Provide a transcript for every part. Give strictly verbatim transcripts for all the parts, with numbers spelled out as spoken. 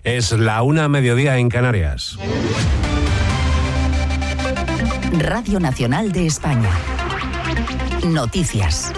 Es la una, mediodía en Canarias. Radio Nacional de España. Noticias.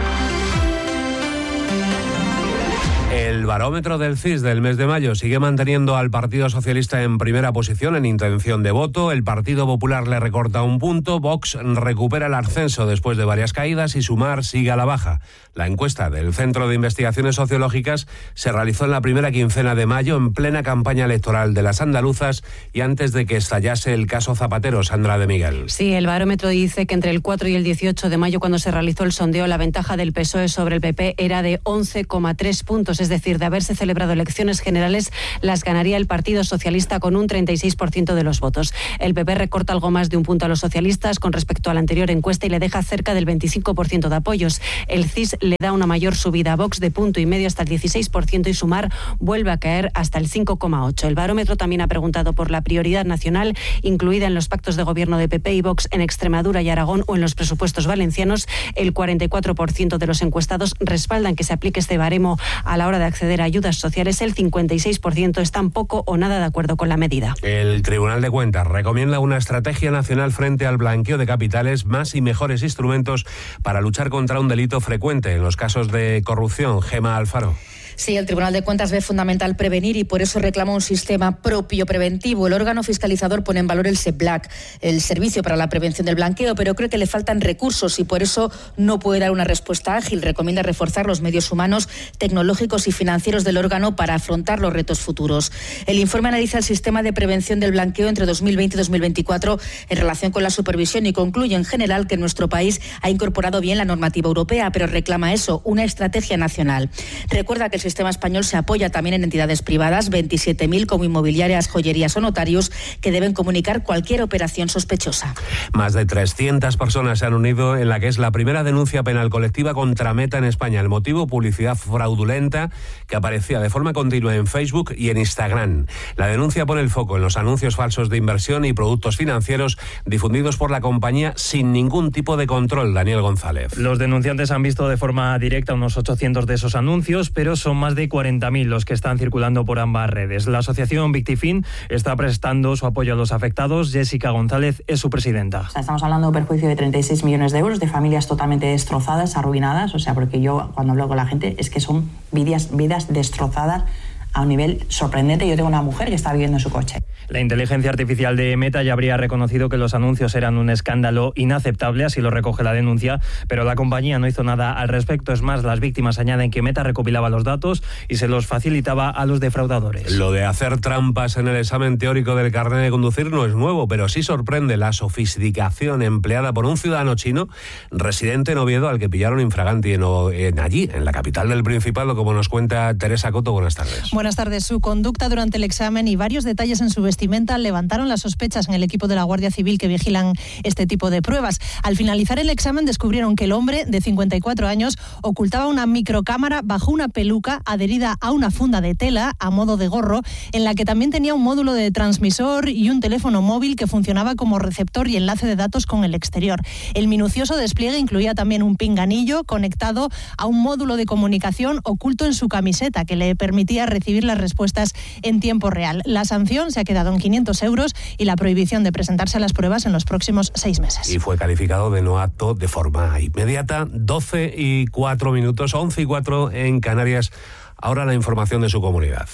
El barómetro del C I S del mes de mayo sigue manteniendo al Partido Socialista en primera posición en intención de voto. El Partido Popular le recorta un punto. Vox recupera el ascenso después de varias caídas y Sumar sigue a la baja. La encuesta del Centro de Investigaciones Sociológicas se realizó en la primera quincena de mayo, en plena campaña electoral de las andaluzas y antes de que estallase el caso Zapatero. Sandra de Miguel. Sí, el barómetro dice que entre el cuatro y el dieciocho de mayo, cuando se realizó el sondeo, la ventaja del P S O E sobre el P P era de once coma tres puntos. Es decir, de haberse celebrado elecciones generales, las ganaría el Partido Socialista con un treinta y seis por ciento de los votos. El P P recorta algo más de un punto a los socialistas con respecto a la anterior encuesta y le deja cerca del veinticinco por ciento de apoyos. El C I S le da una mayor subida a Vox de punto y medio hasta el dieciséis por ciento y Sumar vuelve a caer hasta el cinco coma ocho por ciento. El barómetro también ha preguntado por la prioridad nacional incluida en los pactos de gobierno de P P y Vox en Extremadura y Aragón o en los presupuestos valencianos. El cuarenta y cuatro por ciento de los encuestados respaldan que se aplique este baremo a la hora de acceder a ayudas sociales. El cincuenta y seis por ciento están poco o nada de acuerdo con la medida. El Tribunal de Cuentas recomienda una estrategia nacional frente al blanqueo de capitales, más y mejores instrumentos para luchar contra un delito frecuente en los casos de corrupción. Gema Alfaro. Sí, el Tribunal de Cuentas ve fundamental prevenir y por eso reclama un sistema propio preventivo. El órgano fiscalizador pone en valor el SEPLAC, el Servicio para la Prevención del Blanqueo, pero cree que le faltan recursos y por eso no puede dar una respuesta ágil. Recomienda reforzar los medios humanos, tecnológicos y financieros del órgano para afrontar los retos futuros. El informe analiza el sistema de prevención del blanqueo entre dos mil veinte y dos mil veinticuatro en relación con la supervisión y concluye en general que nuestro país ha incorporado bien la normativa europea, pero reclama eso, una estrategia nacional. Recuerda que el El sistema español se apoya también en entidades privadas, veintisiete mil como inmobiliarias, joyerías o notarios, que deben comunicar cualquier operación sospechosa. Más de trescientas personas se han unido en la que es la primera denuncia penal colectiva contra Meta en España. El motivo, publicidad fraudulenta que aparecía de forma continua en Facebook y en Instagram. La denuncia pone el foco en los anuncios falsos de inversión y productos financieros difundidos por la compañía sin ningún tipo de control. Daniel González. Los denunciantes han visto de forma directa unos ochocientos de esos anuncios, pero son más de cuarenta mil los que están circulando por ambas redes. La asociación Victifin está prestando su apoyo a los afectados. Jessica González es su presidenta. O sea, estamos hablando de un perjuicio de treinta y seis millones de euros, de familias totalmente destrozadas, arruinadas. O sea, porque yo cuando hablo con la gente es que son vidas, vidas destrozadas a un nivel sorprendente. Yo tengo una mujer que está viviendo en su coche. La inteligencia artificial de Meta ya habría reconocido que los anuncios eran un escándalo inaceptable, así lo recoge la denuncia, pero la compañía no hizo nada al respecto. Es más, las víctimas añaden que Meta recopilaba los datos y se los facilitaba a los defraudadores. Lo de hacer trampas en el examen teórico del carnet de conducir no es nuevo, pero sí sorprende la sofisticación empleada por un ciudadano chino residente en Oviedo al que pillaron infraganti en, en allí, en la capital del Principado, como nos cuenta Teresa Coto. Buenas tardes. Buenas tardes. Su conducta durante el examen y varios detalles en su vestimenta levantaron las sospechas en el equipo de la Guardia Civil que vigilan este tipo de pruebas. Al finalizar el examen descubrieron que el hombre, de cincuenta y cuatro años, ocultaba una microcámara bajo una peluca adherida a una funda de tela a modo de gorro, en la que también tenía un módulo de transmisor y un teléfono móvil que funcionaba como receptor y enlace de datos con el exterior. El minucioso despliegue incluía también un pinganillo conectado a un módulo de comunicación oculto en su camiseta que le permitía recibir las respuestas en tiempo real. La sanción se ha quedado en quinientos euros y la prohibición de presentarse a las pruebas en los próximos seis meses. Y fue calificado de no apto de forma inmediata. doce y cuatro minutos, once y cuatro en Canarias. Ahora la información de su comunidad.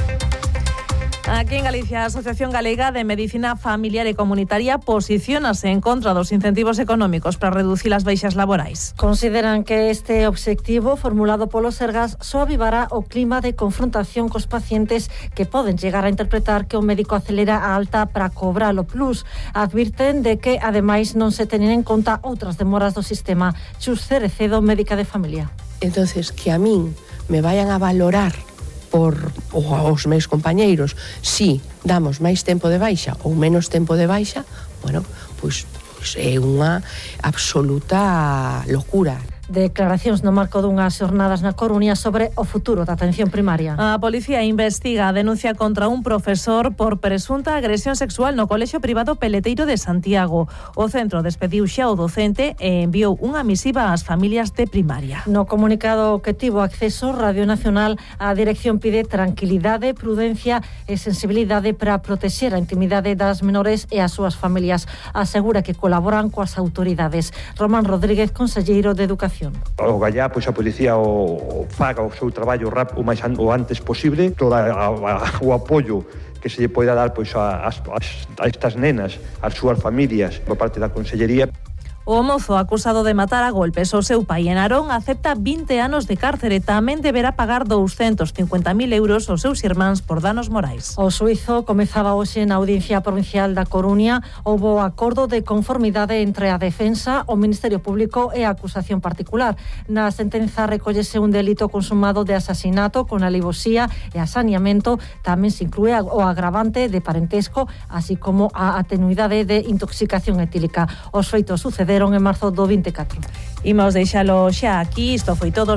Aquí en Galicia, a Asociación Galega de Medicina Familiar e Comunitaria posiciónase en contra dos incentivos económicos para reducir as baixas laborais. Consideran que este obxectivo formulado polo Sergas só avivará o clima de confrontación cos pacientes que poden chegar a interpretar que o médico acelera a alta para cobrar o plus. Advirten de que, ademais, non se tenen en conta outras demoras do sistema. Chus Cerecedo, médica de familia. Entonces, que a min me vayan a valorar por ou aos meus compañeiros si damos máis tempo de baixa ou menos tempo de baixa, bueno, pois, pois é unha absoluta locura. Declaracións no marco dunhas xornadas na Coruña sobre o futuro da atención primaria. A policía investiga a denuncia contra un profesor por presunta agresión sexual no colexio privado Peleteiro de Santiago. O centro despediu xa o docente e enviou unha misiva ás familias de primaria. No comunicado que tivo acceso Radio Nacional, a dirección pide tranquilidade, prudencia e sensibilidade para protexer a intimidade das menores e as súas familias. Asegura que colaboran coas autoridades. Román Rodríguez, conselleiro de Educación. O gallá, pois a policía o, o faga o seu traballo rap, o máis an, o antes posible, todo a, a, o apoio que se lle poida dar pois a, a, a estas nenas, ás súas familias, por parte da Consellería. O mozo acusado de matar a golpes o seu pai en Narón acepta vinte anos de cárcere. Tamén deberá pagar doscientos cincuenta mil euros aos seus irmáns por danos morais. O suizo comezaba hoxe na Audiencia Provincial da Coruña. Houbo acordo de conformidade entre a defensa, o Ministerio Público e a acusación particular. Na sentenza recollese un delito consumado de asasinato con alivosía e asaneamento. Tamén se inclúe o agravante de parentesco, así como a atenuidade de intoxicación etílica. Os feitos sucederon en marzo do vinte e catro. Imos deixalo xa aquí, isto foi todo.